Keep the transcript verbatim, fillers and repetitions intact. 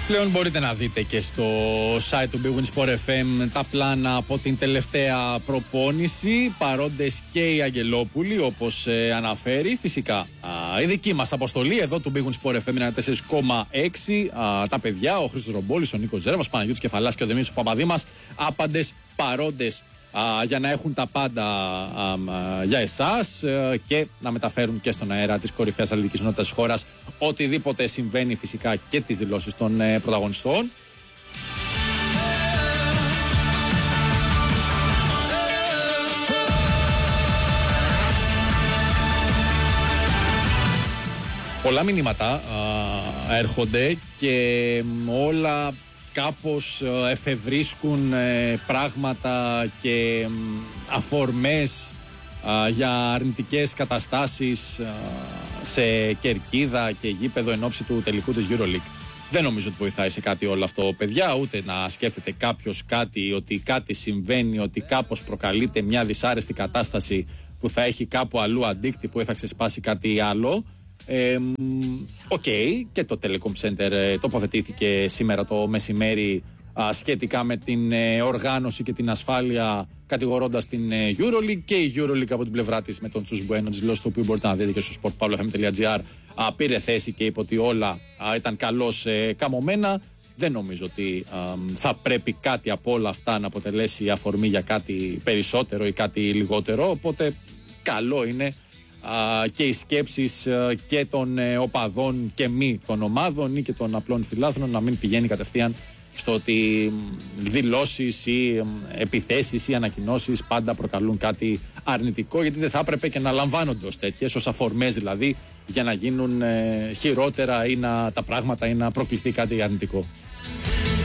Πλέον μπορείτε να δείτε και στο site του Big Win Sport εφ εμ τα πλάνα από την τελευταία προπόνηση. Παρόντες και οι Αγγελόπουλοι, όπως ε, αναφέρει. Φυσικά α, η δική μας αποστολή εδώ του Big Win Sport εφ εμ είναι τέσσερα κόμμα έξι. Α, τα παιδιά, ο Χρήστος Ρομπόλης, ο Νίκος Ζέρβας, ο Παναγιώτης Κεφαλάς και ο Δημήτρης Παπαδήμας. Άπαντες παρόντες α, για να έχουν τα πάντα α, α, για εσάς α, και να μεταφέρουν και στον αέρα της κορυφαίας αθλητικής ενότητας της χώρας οτιδήποτε συμβαίνει, φυσικά και τις δηλώσεις των ε, πρωταγωνιστών. Πολλά μηνύματα α, έρχονται και όλα κάπως εφευρίσκουν ε, πράγματα και αφορμές α, για αρνητικές καταστάσεις α, σε κερκίδα και γήπεδο εν ώψη του τελικού της EuroLeague. Δεν νομίζω ότι βοηθάει σε κάτι όλο αυτό, παιδιά, ούτε να σκέφτεται κάποιος κάτι, ότι κάτι συμβαίνει, ότι κάπως προκαλείται μια δυσάρεστη κατάσταση που θα έχει κάπου αλλού αντίκτυπο ή θα ξεσπάσει κάτι άλλο. Οκ, ε, okay, και το Telecom Center ε, τοποθετήθηκε σήμερα το μεσημέρι α, σχετικά με την ε, οργάνωση και την ασφάλεια, κατηγορώντας την ε, EuroLeague, και η EuroLeague από την πλευρά της με τον Τσους Μπουένο, δηλώσεις το οποίο μπορείτε να δείτε και στο sport pavlo f m τελεία g r, α, πήρε θέση και είπε ότι όλα α, ήταν καλώς ε, καμωμένα. Δεν νομίζω ότι α, θα πρέπει κάτι από όλα αυτά να αποτελέσει αφορμή για κάτι περισσότερο ή κάτι λιγότερο, οπότε καλό είναι Uh, και οι σκέψεις uh, και των uh, οπαδών και μη των ομάδων ή και των απλών φιλάθλων να μην πηγαίνει κατευθείαν στο ότι δηλώσεις ή επιθέσεις ή ανακοινώσεις πάντα προκαλούν κάτι αρνητικό, γιατί δεν θα έπρεπε και να λαμβάνονται ως τέτοιες, ως αφορμές δηλαδή, για να γίνουν uh, χειρότερα ή να, τα πράγματα ή να προκληθεί κάτι αρνητικό.